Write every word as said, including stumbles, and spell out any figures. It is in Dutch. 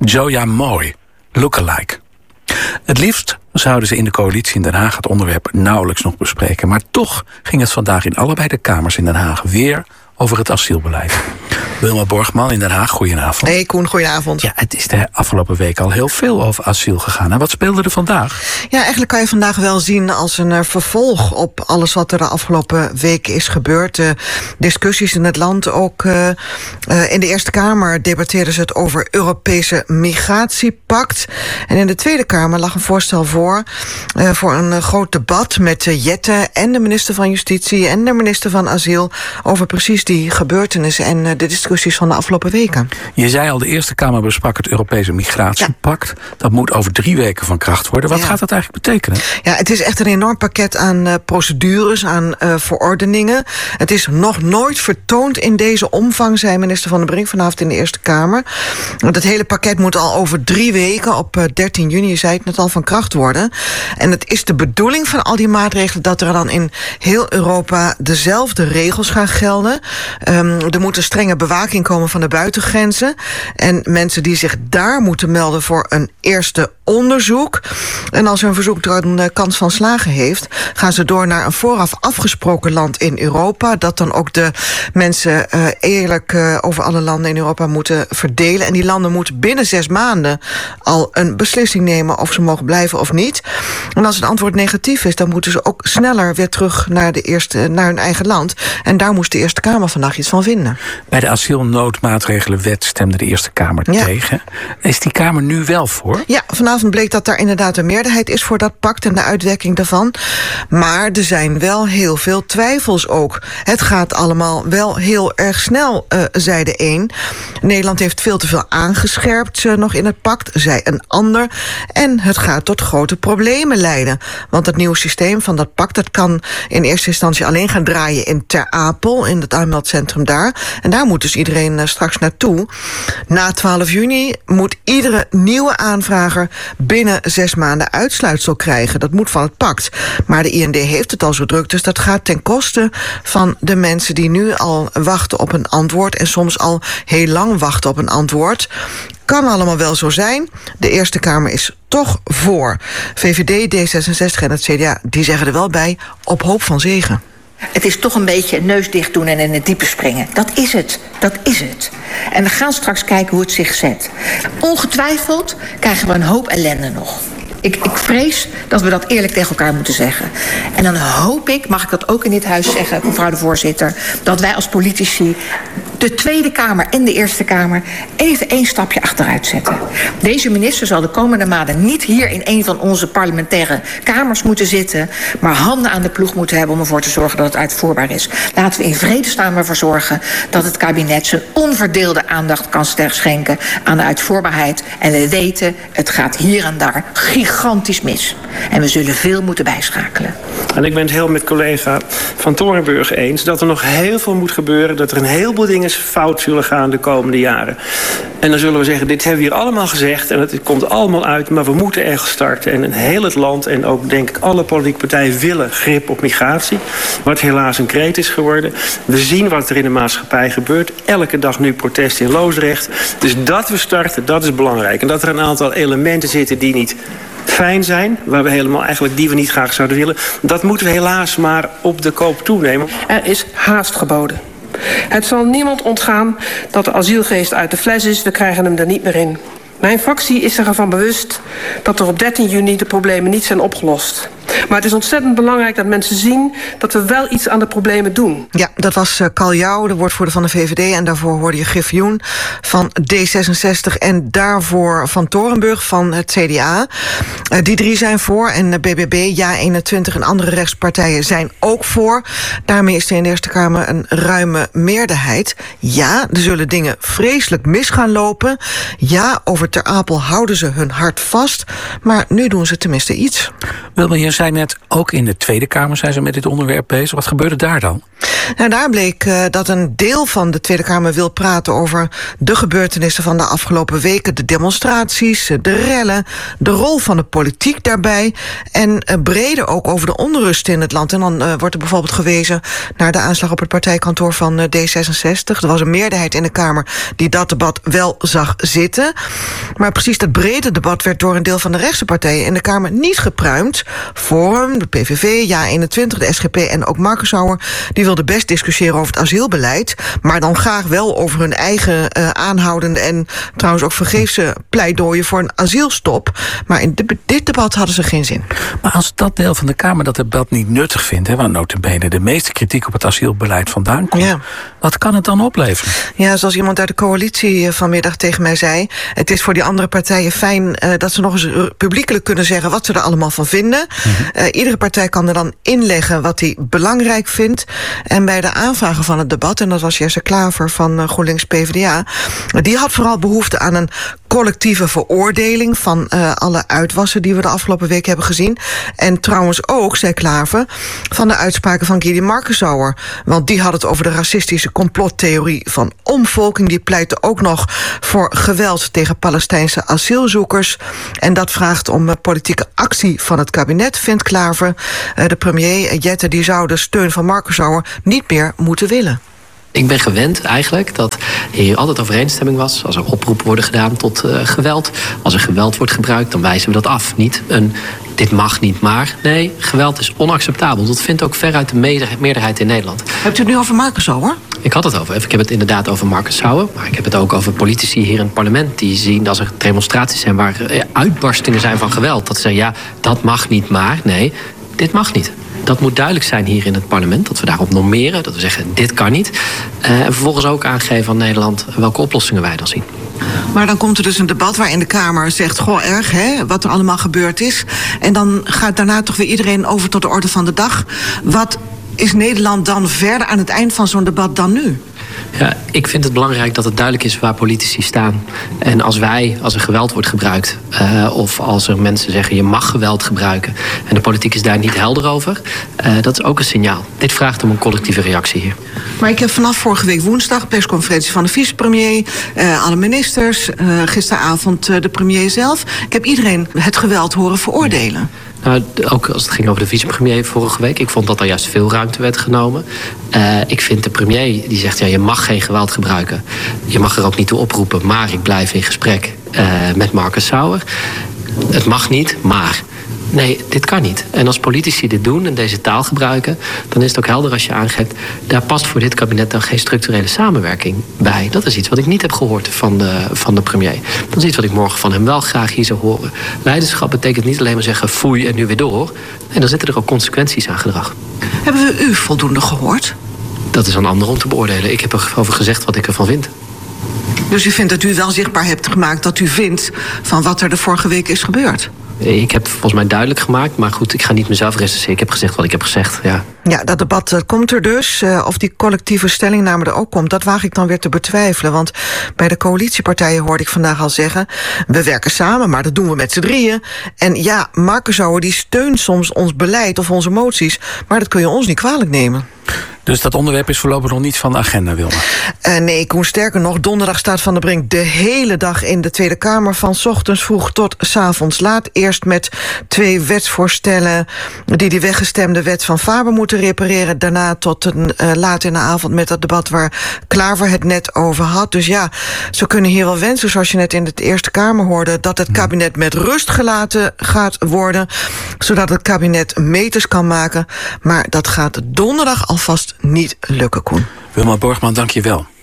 Zoya Mooi, lookalike. Het liefst zouden ze in de coalitie in Den Haag het onderwerp nauwelijks nog bespreken. Maar toch ging het vandaag in allebei de kamers in Den Haag weer over het asielbeleid. Wilma Borgman in Den Haag, goedenavond. Hey Koen, goedenavond. Ja, het is de afgelopen week al heel veel over asiel gegaan. En wat speelde er vandaag? Ja, eigenlijk kan je vandaag wel zien als een uh, vervolg op alles wat er de afgelopen weken is gebeurd. De discussies in het land, ook uh, uh, in de Eerste Kamer debatteerden ze het over Europese migratiepact. En in de Tweede Kamer lag een voorstel voor, uh, voor een uh, groot debat met uh, Jette en de minister van Justitie en de minister van Asiel over precies die gebeurtenissen en uh, de discussies van de afgelopen weken. Je zei al, de Eerste Kamer besprak het Europese migratiepact. Ja. Dat moet over drie weken van kracht worden. Wat ja. gaat dat eigenlijk betekenen? Ja, het is echt een enorm pakket aan uh, procedures, aan uh, verordeningen. Het is nog nooit vertoond in deze omvang, zei minister Van den Brink vanavond in de Eerste Kamer. Het hele pakket moet al over drie weken, op uh, dertien juni, je zei het net al, van kracht worden. En het is de bedoeling van al die maatregelen dat er dan in heel Europa dezelfde regels gaan gelden. Um, er moet een strenge bewaking komen van de buitengrenzen. En mensen die zich daar moeten melden voor een eerste onderzoek. En als hun verzoek er een kans van slagen heeft, gaan ze door naar een vooraf afgesproken land in Europa. Dat dan ook de mensen uh, eerlijk uh, over alle landen in Europa moeten verdelen. En die landen moeten binnen zes maanden al een beslissing nemen of ze mogen blijven of niet. En als het antwoord negatief is, dan moeten ze ook sneller weer terug naar, de eerste, naar hun eigen land. En daar moest de Eerste Kamer vandaag iets van vinden. Bij de asielnoodmaatregelenwet stemde de Eerste Kamer ja. tegen. Is die Kamer nu wel voor? Ja, vanavond bleek dat daar inderdaad een meerderheid is voor dat pact en de uitwerking daarvan. Maar er zijn wel heel veel twijfels ook. Het gaat allemaal wel heel erg snel, uh, zei de een. Nederland heeft veel te veel aangescherpt uh, nog in het pact, zei een ander. En het gaat tot grote problemen leiden. Want het nieuwe systeem van dat pact, dat kan in eerste instantie alleen gaan draaien in Ter Apel, in het aanmeldcentrum daar. En daar moet dus iedereen uh, straks naartoe. Na twaalf juni moet iedere nieuwe aanvrager binnen zes maanden uitsluitsel krijgen. Dat moet van het pact. Maar de I N D heeft het al zo druk, dus dat gaat ten koste van de mensen die nu al wachten op een antwoord en soms al heel lang wachten op een antwoord. Kan allemaal wel zo zijn. De Eerste Kamer is toch voor. V V D, D zesenzestig en het C D A, die zeggen er wel bij, op hoop van zegen. Het is toch een beetje neus dicht doen en in het diepe springen. Dat is het. Dat is het. En we gaan straks kijken hoe het zich zet. Ongetwijfeld krijgen we een hoop ellende nog. Ik, ik vrees dat we dat eerlijk tegen elkaar moeten zeggen. En dan hoop ik, mag ik dat ook in dit huis zeggen, mevrouw de voorzitter, dat wij als politici de Tweede Kamer en de Eerste Kamer even één stapje achteruit zetten. Deze minister zal de komende maanden niet hier in een van onze parlementaire kamers moeten zitten, maar handen aan de ploeg moeten hebben om ervoor te zorgen dat het uitvoerbaar is. Laten we in vredesnaam ervoor zorgen dat het kabinet zijn onverdeelde aandacht kan schenken aan de uitvoerbaarheid. En we weten, het gaat hier en daar gigantisch mis. En we zullen veel moeten bijschakelen. En ik ben het heel met collega Van Torenburg eens dat er nog heel veel moet gebeuren, dat er een heleboel dingen fout zullen gaan de komende jaren. En dan zullen we zeggen, dit hebben we hier allemaal gezegd en het komt allemaal uit, maar we moeten echt starten. En in heel het land en ook denk ik alle politieke partijen willen grip op migratie, wat helaas een kreet is geworden. We zien wat er in de maatschappij gebeurt. Elke dag nu protest in Loosdrecht. Dus dat we starten, dat is belangrijk. En dat er een aantal elementen zitten die niet fijn zijn, waar we helemaal eigenlijk die we niet graag zouden willen, dat moeten we helaas maar op de koop toenemen. Er is haast geboden. Het zal niemand ontgaan dat de asielgeest uit de fles is. We krijgen hem er niet meer in. Mijn fractie is zich ervan bewust dat er op dertien juni de problemen niet zijn opgelost. Maar het is ontzettend belangrijk dat mensen zien dat we wel iets aan de problemen doen. Ja, dat was uh, Kal Jouw, de woordvoerder van de V V D. En daarvoor hoorde je Griffioen van D zesenzestig. En daarvoor Van Torenburg van het C D A. Uh, die drie zijn voor. En de B B B, Ja eenentwintig en andere rechtspartijen zijn ook voor. Daarmee is er in de Eerste Kamer een ruime meerderheid. Ja, er zullen dingen vreselijk mis gaan lopen. Ja, over Ter Apel houden ze hun hart vast. Maar nu doen ze tenminste iets. Wilma, je zei net, ook in de Tweede Kamer zijn ze met dit onderwerp bezig. Wat gebeurde daar dan? Nou, daar bleek uh, dat een deel van de Tweede Kamer wil praten over de gebeurtenissen van de afgelopen weken. De demonstraties, de rellen, de rol van de politiek daarbij. En uh, breder ook over de onrust in het land. En dan uh, wordt er bijvoorbeeld gewezen naar de aanslag op het partijkantoor van uh, D zesenzestig. Er was een meerderheid in de Kamer die dat debat wel zag zitten. Maar precies dat brede debat werd door een deel van de rechtse partijen in de Kamer niet gepruimd. Forum, de P V V, Ja eenentwintig, de S G P en ook Marcus Sauer, die wilden best discussiëren over het asielbeleid, maar dan graag wel over hun eigen uh, aanhoudende en trouwens ook vergeefse pleidooien voor een asielstop. Maar in de, dit debat hadden ze geen zin. Maar als dat deel van de Kamer dat debat niet nuttig vindt, hè, waar nota bene de meeste kritiek op het asielbeleid vandaan komt, ja. Wat kan het dan opleveren? Ja, zoals iemand uit de coalitie vanmiddag tegen mij zei, het is voor die andere partijen fijn uh, dat ze nog eens publiekelijk kunnen zeggen wat ze er allemaal van vinden. Mm-hmm. Uh, iedere partij kan er dan inleggen wat hij belangrijk vindt. En bij de aanvragen van het debat, en dat was Jesse Klaver van uh, GroenLinks P v d A, die had vooral behoefte aan een collectieve veroordeling van uh, alle uitwassen die we de afgelopen week hebben gezien. En trouwens ook, zei Klaver, van de uitspraken van Gidi Marcusauer. Want die had het over de racistische complottheorie van omvolking. Die pleitte ook nog voor geweld tegen Palestijnse asielzoekers. En dat vraagt om uh, politieke actie van het kabinet, vindt Klaver. Uh, de premier, Jette, die zou de steun van Marcusauer niet meer moeten willen. Ik ben gewend eigenlijk dat hier altijd overeenstemming was. Als er oproepen worden gedaan tot uh, geweld. Als er geweld wordt gebruikt, dan wijzen we dat af. Niet een dit mag niet maar. Nee, geweld is onacceptabel. Dat vindt ook veruit de meerderheid in Nederland. Hebt u het nu over Marcusauer? Ik had het over. Ik heb het inderdaad over Marcus Sauer. Maar ik heb het ook over politici hier in het parlement. Die zien als er demonstraties zijn waar uitbarstingen zijn van geweld. Dat ze zeggen, ja, dat mag niet maar. Nee, dit mag niet. Dat moet duidelijk zijn hier in het parlement. Dat we daarop normeren. Dat we zeggen, dit kan niet. Uh, en vervolgens ook aangeven aan Nederland welke oplossingen wij dan zien. Maar dan komt er dus een debat waarin de Kamer zegt, goh, erg, hè, wat er allemaal gebeurd is. En dan gaat daarna toch weer iedereen over tot de orde van de dag. Wat is Nederland dan verder aan het eind van zo'n debat dan nu? Ja, ik vind het belangrijk dat het duidelijk is waar politici staan. En als wij, als er geweld wordt gebruikt, Uh, of als er mensen zeggen je mag geweld gebruiken en de politiek is daar niet helder over, uh, dat is ook een signaal. Dit vraagt om een collectieve reactie hier. Maar ik heb vanaf vorige week woensdag persconferentie van de vicepremier, uh, alle ministers, uh, gisteravond uh, de premier zelf. Ik heb iedereen het geweld horen veroordelen. Nou, ook als het ging over de vicepremier vorige week. Ik vond dat er juist veel ruimte werd genomen. Uh, ik vind de premier die zegt, ja, je mag geen geweld gebruiken. Je mag er ook niet toe oproepen, maar ik blijf in gesprek uh, met Marcus Sauer. Het mag niet, maar. Nee, dit kan niet. En als politici dit doen en deze taal gebruiken, dan is het ook helder als je aangeeft, daar past voor dit kabinet dan geen structurele samenwerking bij. Dat is iets wat ik niet heb gehoord van de, van de premier. Dat is iets wat ik morgen van hem wel graag hier zou horen. Leiderschap betekent niet alleen maar zeggen foei en nu weer door. En dan zitten er ook consequenties aan gedrag. Hebben we u voldoende gehoord? Dat is aan anderen om te beoordelen. Ik heb erover gezegd wat ik ervan vind. Dus u vindt dat u wel zichtbaar hebt gemaakt dat u vindt van wat er de vorige week is gebeurd? Ik heb volgens mij duidelijk gemaakt, maar goed, ik ga niet mezelf recenseren. Ik heb gezegd wat ik heb gezegd, ja. Ja, dat debat uh, komt er dus. Uh, of die collectieve stellingname er ook komt, dat waag ik dan weer te betwijfelen. Want bij de coalitiepartijen hoorde ik vandaag al zeggen, we werken samen, maar dat doen we met z'n drieën. En ja, Marcusauer die steunt soms ons beleid of onze moties, maar dat kun je ons niet kwalijk nemen. Dus dat onderwerp is voorlopig nog niet van de agenda, Wilma? Uh, nee, Koen, sterker nog, donderdag staat Van der Brink de hele dag in de Tweede Kamer, van 's ochtends vroeg tot 's avonds laat. Eerst met twee wetsvoorstellen die die weggestemde wet van Faber moeten repareren. Daarna tot een, uh, laat in de avond met dat debat waar Klaver het net over had. Dus ja, ze kunnen hier wel wensen, zoals je net in de Eerste Kamer hoorde, dat het kabinet met rust gelaten gaat worden, zodat het kabinet meters kan maken. Maar dat gaat donderdag alvast niet lukken, Koen. Wilma Borgman, dank je wel.